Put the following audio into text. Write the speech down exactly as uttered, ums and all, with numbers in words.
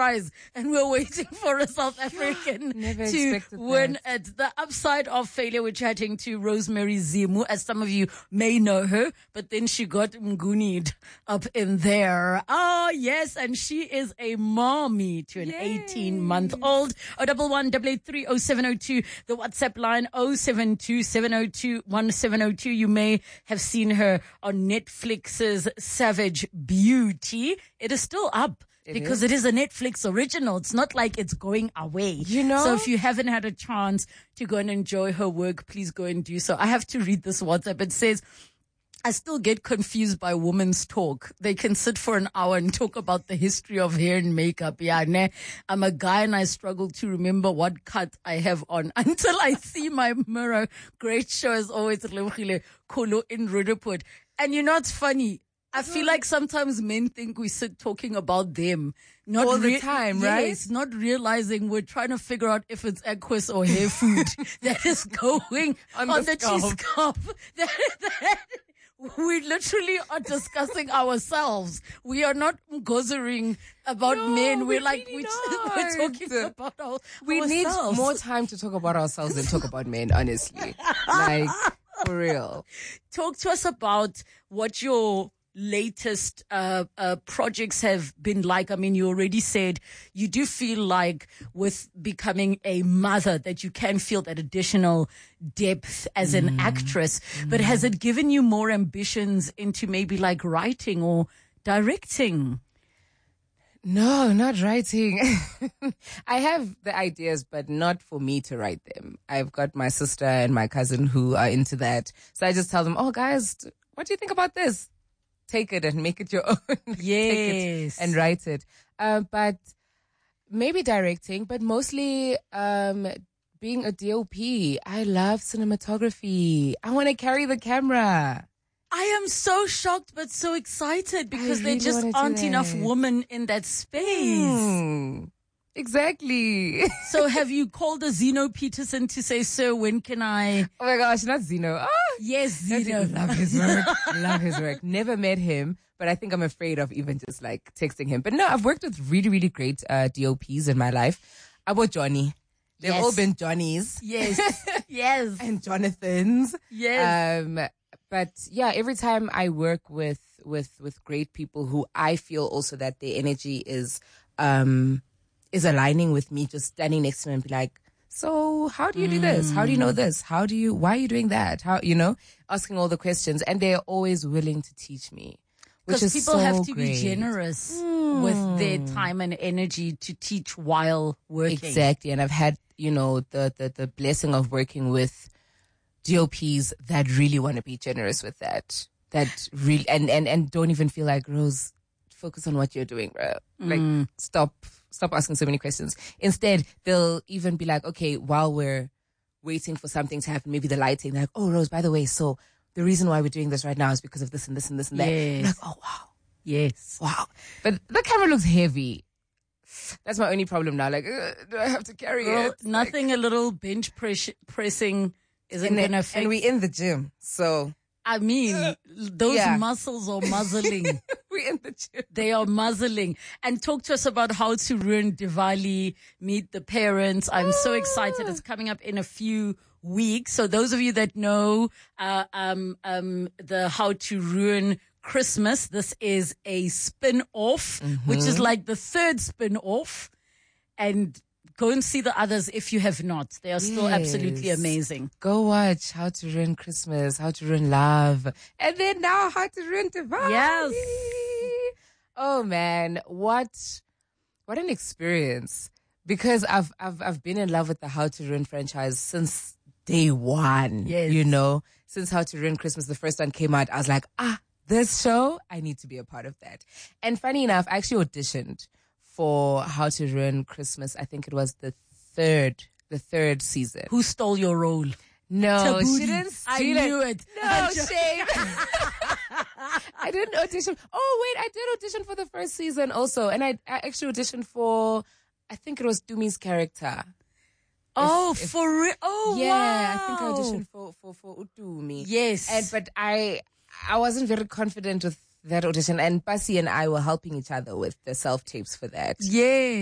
prize, and we're waiting for a South African Never to expected win that. it. The upside of failure, we're chatting to Rosemary Zimu, as some of you may know her, but then she got mgunied up in there. Oh, yes, and she is a mommy to an eighteen-month-old. Oh, double one, double eight three, oh seven oh two. The WhatsApp line, oh seven two, seven oh two, one seven oh two. You may have seen her on Netflix's Savage Beauty. It is still up. It because is. it is a Netflix original. It's not like it's going away. You know? So if you haven't had a chance to go and enjoy her work, please go and do so. I have to read this WhatsApp. It says, I still get confused by women's talk. They can sit for an hour and talk about the history of hair and makeup. Yeah, ne? I'm a guy and I struggle to remember what cut I have on until I see my mirror. Great show as always, Lebohile Kholo in Roodepoort. And you know what's funny? I feel like sometimes men think we sit talking about them. Not All the rea- time, right? Yes, not realizing we're trying to figure out if it's Equus or hair food that is going on, On the, the cheese scalp. cup. That, that, we literally are discussing ourselves. We are not gozzering about No, men. We're we're like, really we, we're not. talking about our, We need ourselves. more time to talk about ourselves than talk about men, honestly. Like, for real. Talk to us about what your latest uh, uh, projects have been like. I mean, you already said you do feel like with becoming a mother that you can feel that additional depth as an actress. But has it given you more ambitions into maybe like writing or directing? No, not writing. I have the ideas, but not for me to write them. I've got my sister and my cousin who are into that. So I just tell them, oh, guys, what do you think about this? Take it and make it your own. Take Yes. it and write it. Uh, but maybe directing, but mostly um, being a D O P. I love cinematography. I want to carry the camera. I am so shocked but so excited because I there really just wanna do aren't enough that. women in that space. Hmm. Exactly. So have you called a Zeno Peterson to say, sir, when can I? Oh my gosh, not Zeno. Ah, Yes, Don't Zeno. you love his work. Love his work. Never met him, but I think I'm afraid of even just like texting him. But no, I've worked with really, really great uh, D O Ps in my life. I about Johnny. They've Yes. all been Johnnies Yes, yes, and Jonathans. yes. Um, but yeah, every time I work with with with great people who I feel also that their energy is um is aligning with me, just standing next to them and be like, so how do you do this? How do you know this? How do you, why are you doing that? How, you know, asking all the questions, and they're always willing to teach me. Which Because is people so have to great. be generous with their time and energy to teach while working. Exactly. And I've had, you know, the, the, the blessing of working with D O Ps that really want to be generous with that. That really, and, and, and don't even feel like, Rose, focus on what you're doing, bro. Like, stop, stop asking so many questions. Instead, they'll even be like, okay, while we're waiting for something to happen, maybe the lighting, they're like, oh, Rose, by the way, so the reason why we're doing this right now is because of this and this and this and that. Yes. I'm like, oh, wow. Yes. Wow. But the camera looks heavy. That's my only problem now. Like, uh, do I have to carry Girl, it? nothing a little bench press- pressing isn't And, going to then, fix. and we in the gym. So I mean, those yeah. muscles are muzzling. we in the gym. They are muzzling. And talk to us about how to ruin Diwali, meet the parents. I'm so excited. It's coming up in a few weeks. So those of you that know, uh, um, um, the How to Ruin Christmas, this is a spin-off, which is like the third spin-off. And go and see the others if you have not. They are still Yes. absolutely amazing. Go watch How to Ruin Christmas, How to Ruin Love, and then now How to Ruin Diwali. Yes. Oh man, what what an experience! Because I've I've I've been in love with the How to Ruin franchise since day one. Yes. You know, since How to Ruin Christmas, the first one came out, I was like, ah, this show, I need to be a part of that. And funny enough, I actually auditioned for How to Ruin Christmas. I think it was the third, the third season. Who stole your role? No, Taboodi. she didn't I steal knew it. No, I'm jo- shame. I didn't audition. Oh, wait, I did audition for the first season also. And I, I actually auditioned for, I think it was Dumi's character. Oh, if- for real? Oh, Yeah, wow. I think I auditioned for, for, for Udumi. Yes. And, but I, I wasn't very confident with that audition. And Pasi and I were helping each other with the self-tapes for that. Yeah.